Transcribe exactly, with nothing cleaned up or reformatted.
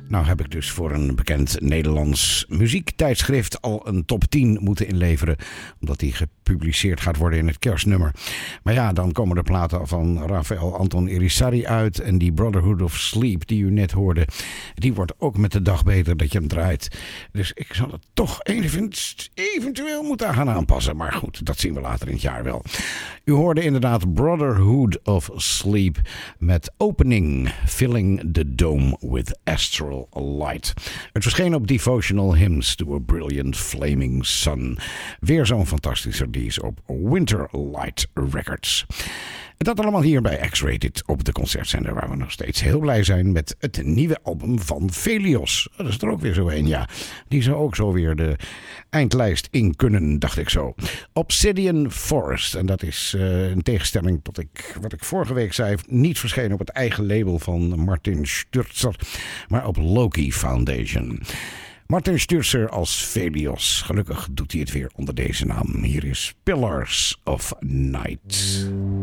Nou heb ik dus voor een bekend Nederlands muziektijdschrift al een top tien moeten inleveren, omdat die gepubliceerd gaat worden in het kerstnummer. Maar ja, dan komen de platen van Rafael Anton Irizarry uit en die Brotherhood of Sleep die u net hoorde, die wordt ook met de dag beter dat je hem draait. Dus ik zal het toch even, eventueel moeten gaan aanpassen, maar goed, dat zien we later in het jaar wel. U hoorde inderdaad Brotherhood of Sleep met opening Filling the Dome with Astral Light. Het verscheen op Devotional Hymns to a Brilliant Flaming Sun. Weer zo'n fantastische release op Winter Light Records. Dat allemaal hier bij X-Rated op de concertzender, waar we nog steeds heel blij zijn met het nieuwe album van Velios. Dat is er ook weer zo een, ja. Die zou ook zo weer de eindlijst in kunnen, dacht ik zo. Obsidian Forest. En dat is uh, in tegenstelling tot ik, wat ik vorige week zei, niet verschenen op het eigen label van Martin Sturzer, maar op Loki Foundation. Martin Sturzer als Velios. Gelukkig doet hij het weer onder deze naam. Hier is Pillars of Night.